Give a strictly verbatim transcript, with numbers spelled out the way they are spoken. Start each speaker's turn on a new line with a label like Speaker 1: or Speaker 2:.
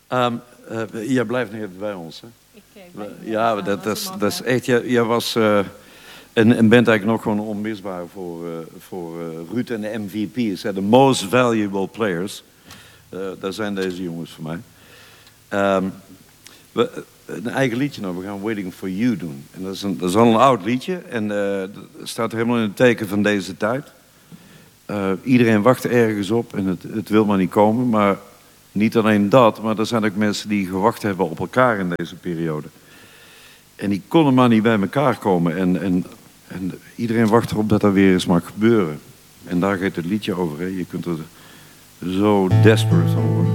Speaker 1: Um, uh, jij blijft nog even bij ons, hè?
Speaker 2: Ik, uh,
Speaker 1: ja, dat, dat, dat, is, dat is echt... Jij, jij was... Uh, en, en bent eigenlijk nog gewoon onmisbaar voor, uh, voor uh, Ruud en de M V P's. De most valuable players. Uh, daar zijn deze jongens voor mij. Um, we, een eigen liedje nou. We gaan Waiting for You doen. En dat is, een, dat is al een oud liedje. En uh, dat staat helemaal in het teken van deze tijd. Uh, iedereen wacht ergens op en het, het wil maar niet komen. Maar niet alleen dat, maar er zijn ook mensen die gewacht hebben op elkaar in deze periode. En die konden maar niet bij elkaar komen. En, en, en iedereen wacht erop dat dat weer eens mag gebeuren. En daar gaat het liedje over. Hè. Je kunt er zo desperate van worden.